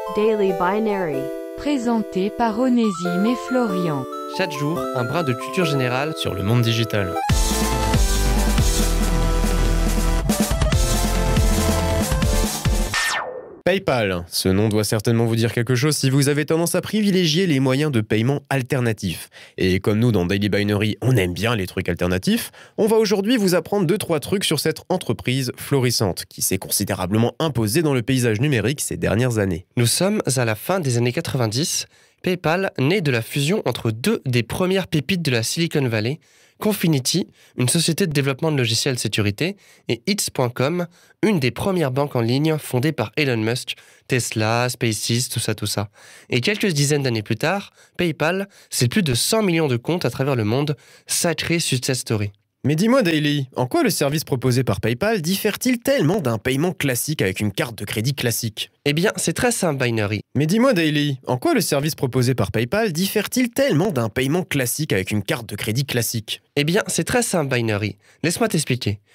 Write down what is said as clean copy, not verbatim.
Daily Binary. Présenté par Onésime et Florian. Chaque jour, un brin de culture générale sur le monde digital. PayPal, ce nom doit certainement vous dire quelque chose si vous avez tendance à privilégier les moyens de paiement alternatifs. Et comme nous dans Daily Binary, on aime bien les trucs alternatifs, on va aujourd'hui vous apprendre 2-3 trucs sur cette entreprise florissante qui s'est considérablement imposée dans le paysage numérique ces dernières années. Nous sommes à la fin des années 90. PayPal naît de la fusion entre deux des premières pépites de la Silicon Valley, Confinity, une société de développement de logiciels sécurité, et Eats.com, une des premières banques en ligne fondées par Elon Musk, Tesla, SpaceX, tout ça. Et quelques dizaines d'années plus tard, PayPal, c'est plus de 100 millions de comptes à travers le monde, sacré success story. Mais dis-moi Daily, en quoi le service proposé par PayPal diffère-t-il tellement d'un paiement classique avec une carte de crédit classique ? Eh bien, c'est très simple, Binary. Mais dis-moi Daily, en quoi le service proposé par PayPal diffère-t-il tellement d'un paiement classique avec une carte de crédit classique ? Eh bien, c'est très simple, Binary. Laisse-moi t'expliquer.